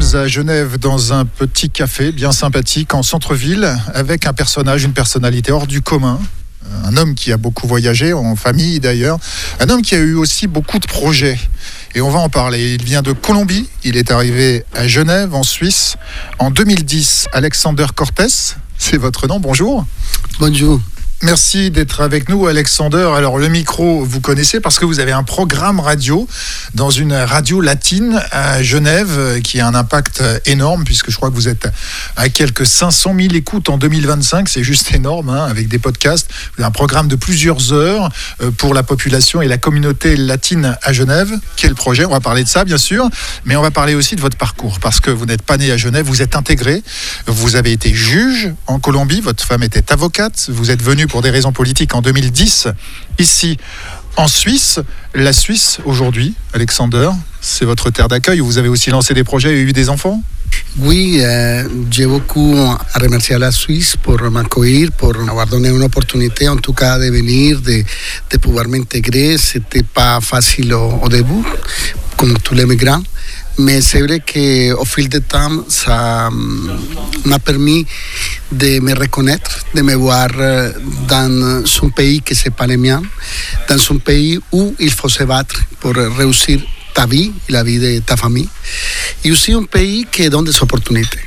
sommes à Genève dans un petit café bien sympathique en centre-ville avec un personnage, une personnalité hors du commun. Un homme qui a beaucoup voyagé, en famille d'ailleurs. Un homme qui a eu aussi beaucoup de projets. Et on va en parler. Il vient de Colombie. Il est arrivé à Genève, en Suisse, en 2010. Alexander Cortés, c'est votre nom. Bonjour. Bonjour. Merci d'être avec nous, Alexander. Alors, le micro, vous connaissez parce que vous avez un programme radio dans une radio latine à Genève qui a un impact énorme puisque je crois que vous êtes à quelques 500 000 écoutes en 2025. C'est juste énorme, avec des podcasts. Vous avez un programme de plusieurs heures pour la population et la communauté latine à Genève. Quel projet? On va parler de ça, bien sûr. Mais on va parler aussi de votre parcours parce que vous n'êtes pas né à Genève, vous êtes intégré. Vous avez été juge en Colombie. Votre femme était avocate. Vous êtes venu pour des raisons politiques en 2010, ici en Suisse. La Suisse, aujourd'hui, Alexander, c'est votre terre d'accueil où vous avez aussi lancé des projets et eu des enfants? Oui, j'ai beaucoup à remercier la Suisse pour m'accueillir, pour avoir donné une opportunité, en tout cas, de venir, de pouvoir m'intégrer. C'était pas facile au début, comme tous les migrants. Mais c'est vrai qu'au fil du temps, ça m'a permis de me reconnaître, de me voir dans un pays qui n'est pas le mien, dans un pays où il faut se battre pour réussir ta vie et la vie de ta famille, et aussi un pays qui donne des opportunités.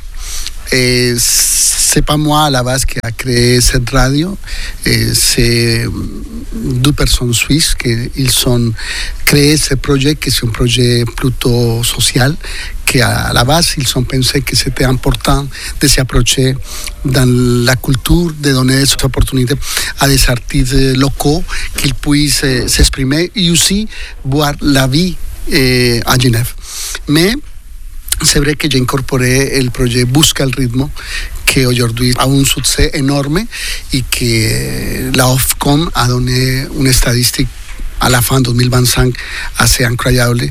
Et c'est pas moi à la base qui a créé cette radio, et c'est deux personnes suisses qui ont créé ce projet, qui est un projet plutôt social, qu'à la base ils ont pensé que c'était important de s'approcher dans la culture, de donner cette opportunité à des artistes locaux qu'ils puissent s'exprimer et aussi voir la vie à Genève. Mais c'est vrai que j'ai incorporé le projet Busca el Ritmo, qui aujourd'hui a un succès énorme et que la Ofcom a donné une statistique à la fin de 2025 assez incroyable.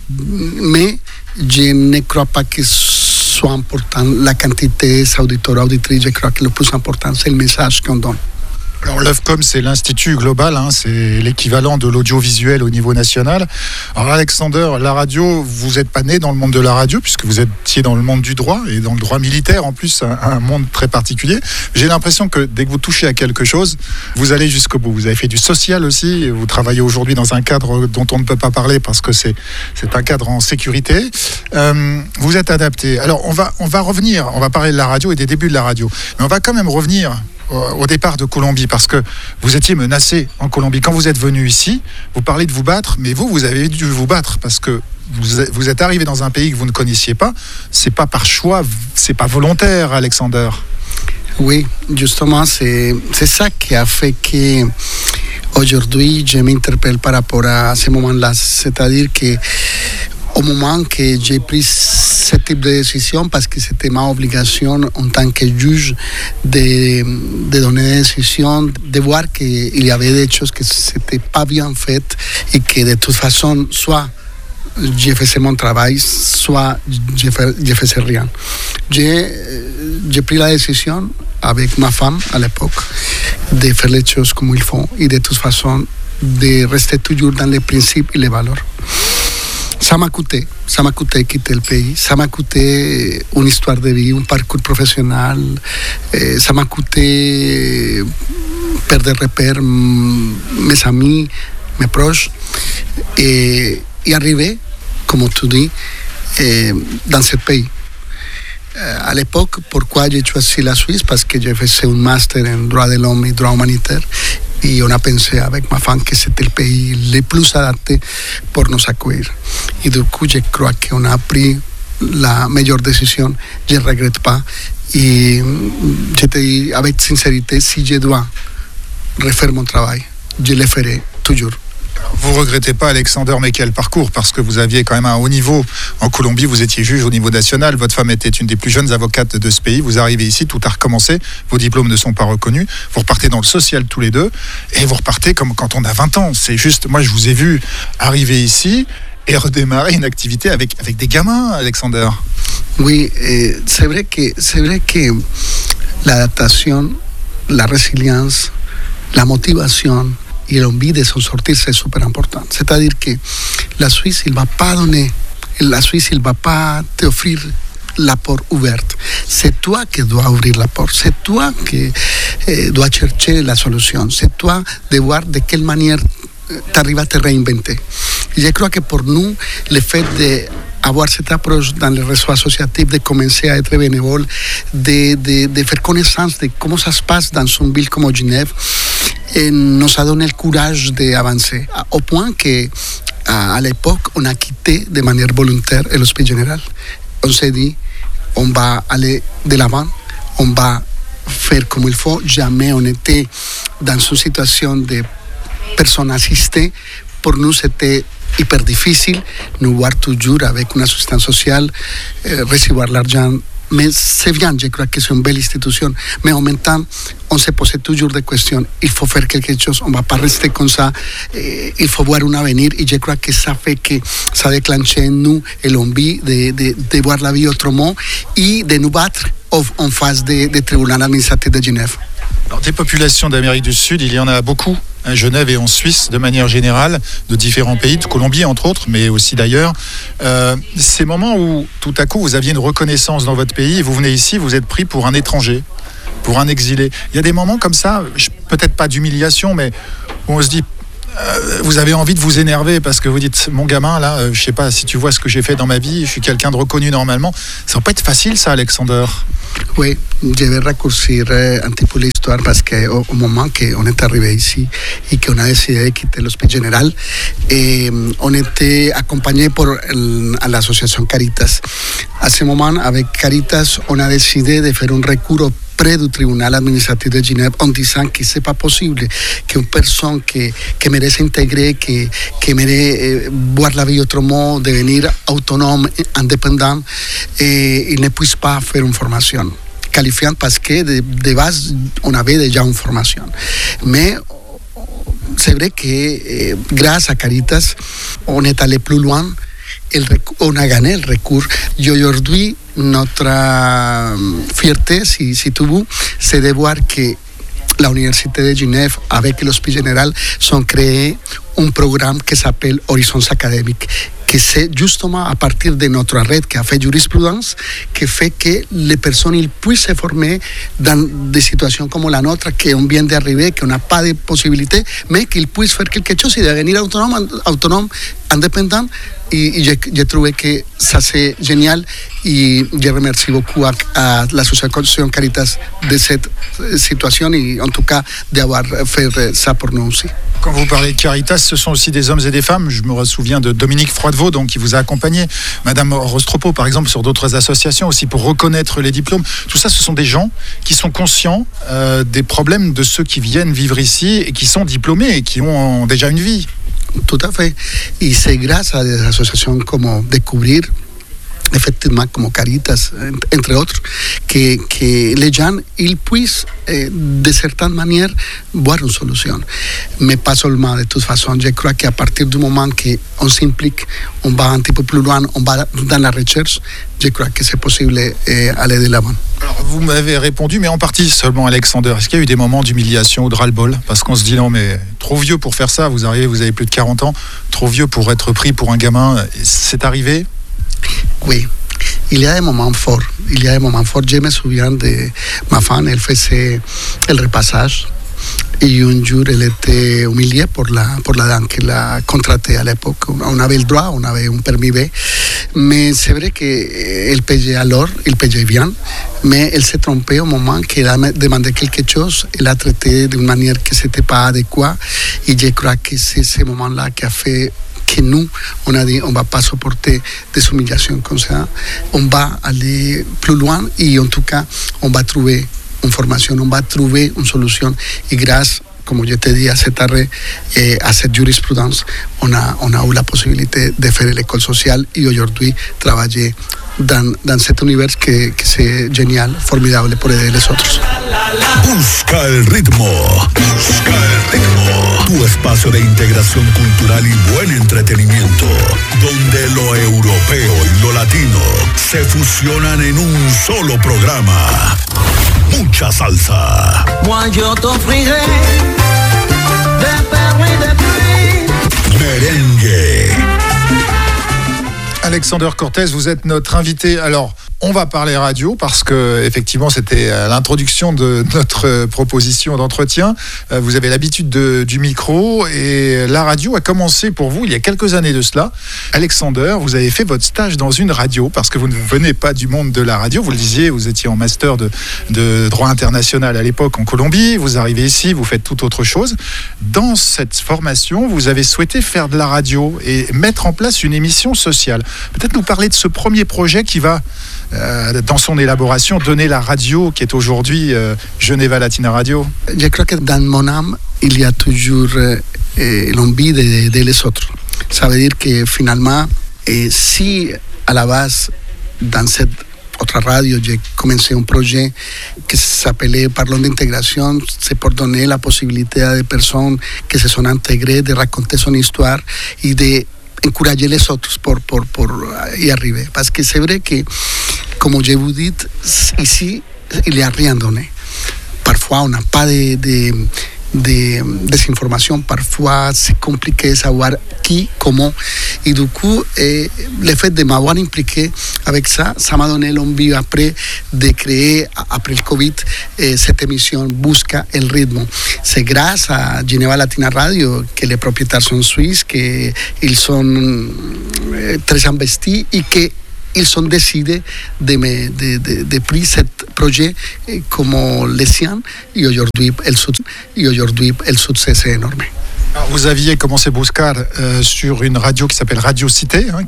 Mais je ne crois pas que soit important la quantité d'auditeurs, auditrices. Je crois que le plus important, c'est le message qu'on donne. Alors l'OFCOM, c'est l'Institut Global, c'est l'équivalent de l'audiovisuel au niveau national. Alors Alexander, la radio, vous n'êtes pas né dans le monde de la radio, puisque vous étiez dans le monde du droit, et dans le droit militaire en plus, un monde très particulier. J'ai l'impression que dès que vous touchez à quelque chose, vous allez jusqu'au bout. Vous avez fait du social aussi, et vous travaillez aujourd'hui dans un cadre dont on ne peut pas parler, parce que c'est un cadre en sécurité. Vous êtes adapté. Alors on va revenir, on va parler de la radio et des débuts de la radio, mais on va quand même revenir au départ de Colombie, parce que vous étiez menacé en Colombie. Quand vous êtes venu ici, vous parlez de vous battre, mais vous avez dû vous battre parce que vous êtes arrivé dans un pays que vous ne connaissiez pas. C'est pas par choix, c'est pas volontaire, Alexander. Oui, justement, c'est ça qui a fait que aujourd'hui je m'interpelle par rapport à ce moment-là. C'est-à-dire que au moment que j'ai pris ce type de décision, parce que c'était ma obligation en tant que juge de donner des décisions, de voir qu'il y avait des choses qui n'étaient pas bien faites et que de toute façon, soit je faisais mon travail, soit je faisais rien. J'ai pris la décision avec ma femme à l'époque de faire les choses comme il faut et de toute façon de rester toujours dans les principes et les valeurs. Ça m'a coûté quitter le pays, ça m'a coûté une histoire de vie, un parcours professionnel, ça m'a coûté perdre des repères, mes amis, mes proches, et arriver, comme tu dis, dans ce pays. À l'époque, pourquoi j'ai choisi la Suisse? Parce que j'ai fait un master en droit de l'homme et droit humanitaire. Et on a pensé avec ma femme que c'était le pays le plus adapté pour nous accueillir. Et du coup, je crois qu'on a pris la meilleure décision. Je ne regrette pas. Et je te dis avec sincérité, si je dois refaire mon travail, je le ferai toujours. Vous ne regrettez pas, Alexander, mais quel parcours, parce que vous aviez quand même un haut niveau. En Colombie, vous étiez juge au niveau national. Votre femme était une des plus jeunes avocates de ce pays. Vous arrivez ici, tout a recommencé. Vos diplômes ne sont pas reconnus. Vous repartez dans le social tous les deux. Et vous repartez comme quand on a 20 ans. C'est juste, moi, je vous ai vu arriver ici et redémarrer une activité avec des gamins, Alexander. Oui, c'est vrai que l'adaptation, la résilience, la motivation et l'envie de s'en sortir, c'est super important. C'est-à-dire que la Suisse, il ne va pas t'offrir la porte ouverte. C'est toi qui dois ouvrir la porte. C'est toi qui dois chercher la solution. C'est toi de voir de quelle manière tu arrives à te réinventer. Je crois que pour nous, le fait d'avoir cette approche dans le réseau associatif, de commencer à être bénévole, de faire connaissance de comment ça se passe dans une ville comme Genève, nous a donné le courage d'avancer. Au point qu'à l'époque, on a quitté de manière volontaire l'Hospice Général. On s'est dit, on va aller de l'avant, on va faire comme il faut. Jamais on était dans une situation de personnes assistées. Pour nous, c'était hyper difficile. Nous voir toujours avec une assistance sociale, recevoir l'argent. Mais c'est bien, je crois que c'est une belle institution. Mais en même temps, on se pose toujours des questions. Il faut faire quelque chose, on ne va pas rester comme ça. Il faut voir un avenir. Et je crois que ça fait que ça déclenche en nous l'envie de voir la vie autrement et de nous battre en face des tribunaux administratifs de Genève. Alors, des populations d'Amérique du Sud, il y en a beaucoup, à Genève et en Suisse de manière générale, de différents pays, de Colombie entre autres, mais aussi d'ailleurs. Ces moments où tout à coup vous aviez une reconnaissance dans votre pays et vous venez ici, vous êtes pris pour un étranger, pour un exilé. Il y a des moments comme ça, peut-être pas d'humiliation, mais où on se dit, vous avez envie de vous énerver parce que vous dites, mon gamin là, je sais pas si tu vois ce que j'ai fait dans ma vie, je suis quelqu'un de reconnu normalement. Ça va pas être facile ça, Alexander. Oui, je vais raccourcir un petit peu l'histoire parce qu'au moment qu'on est arrivé ici et qu'on a décidé de quitter l'Hospice Général, on était accompagné par l'association Caritas. À ce moment, avec Caritas, on a décidé de faire un recours auprès du tribunal administratif de Genève en disant que ce n'est pas possible qu'une personne qui merece s'intégrer, qui merece voir la vie autrement, devenir autonome, indépendant, il ne puisse pas faire une formation qualifiante parce que de base, on avait déjà une formation. Mais c'est vrai que grâce à Caritas, on est allé plus loin. On a gagné le recours. Et aujourd'hui, notre fierté, si tu veux, c'est de voir que la Université de Genève, avec l'Hospice Général, ont créé un programme qui s'appelle Horizons Académiques, que c'est justement à partir de notre red qui a fait jurisprudence, qui fait que les personnes ils puissent se former dans des situations comme la nôtre, qu'on vient d'arriver, qu'on n'a pas de possibilités, mais qu'ils puissent faire quelque chose et devenir autonome, indépendant. Et j'ai trouvé que ça c'est génial et je remercie beaucoup à l'association Caritas de cette situation et en tout cas d'avoir fait ça pour nous aussi. Quand vous parlez de Caritas, ce sont aussi des hommes et des femmes. Je me souviens de Dominique Froidevaux, donc, qui vous a accompagné. Madame Rostropo, par exemple, sur d'autres associations aussi pour reconnaître les diplômes. Tout ça, ce sont des gens qui sont conscients des problèmes de ceux qui viennent vivre ici et qui sont diplômés et qui ont déjà une vie. Tout à fait. Et c'est grâce à des associations comme Découvrir, effectivement, comme Caritas, entre autres, que les gens ils puissent, de certaines manières, voir une solution. Mais pas seulement, de toute façon. Je crois qu'à partir du moment qu'on s'implique, on va un petit peu plus loin, on va dans la recherche, je crois que c'est possible d'aller de l'avant. Alors, vous m'avez répondu, mais en partie seulement, Alexander. Est-ce qu'il y a eu des moments d'humiliation ou de ras-le-bol ? Parce qu'on se dit, non, mais trop vieux pour faire ça, vous arrivez, vous avez plus de 40 ans, trop vieux pour être pris pour un gamin. C'est arrivé ? Oui, il y a des moments forts. Je me souviens de ma femme, elle faisait le repassage. Et un jour, elle était humiliée pour la dame qu'elle a contratée à l'époque. On avait le droit, on avait un permis B. Mais c'est vrai qu'elle payait alors, elle payait bien. Mais elle s'est trompée au moment qu'elle a demandé quelque chose. Elle a traité d'une manière qui n'était pas adéquate. Et je crois que c'est ce moment-là qui a fait que nous, on a dit, on ne va pas supporter des humiliations comme ça. On va aller plus loin et en tout cas, on va trouver une formation, on va trouver une solution. Et grâce, comme je te dis, à cet arrêt et à cette jurisprudence, on a eu la possibilité de faire l'école sociale et aujourd'hui travailler dans cet univers que c'est génial, formidable pour aider les autres. Busca el ritmo. Tu espacio de integración cultural y buen entretenimiento, donde lo europeo y lo latino se fusionan en un solo programa. Mucha salsa. Yo te ofriré de perro y de pluie. Merengue. Alexander Cortés, vous êtes notre invité. Alors, On va parler radio parce que effectivement c'était l'introduction de notre proposition d'entretien. Vous avez l'habitude du micro et la radio a commencé pour vous il y a quelques années de cela. Alexander, vous avez fait votre stage dans une radio parce que vous ne venez pas du monde de la radio. Vous le disiez, vous étiez en master de droit international à l'époque en Colombie. Vous arrivez ici, vous faites tout autre chose. Dans cette formation, vous avez souhaité faire de la radio et mettre en place une émission sociale. Peut-être nous parler de ce premier projet qui va dans son élaboration, donner la radio qui est aujourd'hui Geneva Latina Radio. Je crois que dans mon âme, il y a toujours l'envie d'aider les autres. Ça veut dire que finalement, si à la base, dans cette autre radio, j'ai commencé un projet qui s'appelait Parlons d'intégration, c'est pour donner la possibilité à des personnes qui se sont intégrées de raconter son histoire et de encourager les autres pour y arriver. Parce que c'est vrai que, comme je vous dis, ici, il n'y a rien donné. Parfois, on n'a pas de désinformation. Parfois, c'est compliqué de savoir qui, comment. Et du coup, le fait de m'avoir impliqué avec ça, ça m'a donné l'envie après de créer, après le Covid, cette émission Busca el Ritmo. C'est grâce à Geneva Latina Radio que les propriétaires sont suisses, qu'ils sont très investis et que ils ont décidé de prendre ce projet comme le sien et aujourd'hui el succès est énorme. Alors, vous aviez commencé Buscar sur une radio qui s'appelle Radio Cité,